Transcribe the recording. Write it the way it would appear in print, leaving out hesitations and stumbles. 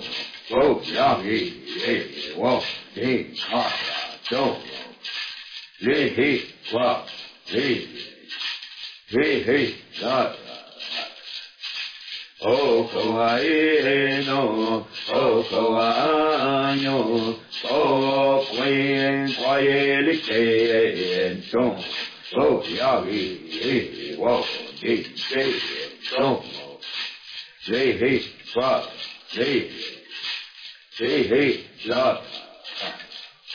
oh, yagi, hey, whoa, hey, ah, so, hey, wow, hey, that. O kawaii no, o kawaii o queen quiet licen chong, o yagi, wo, di, chong, hey, fuck, hey, la.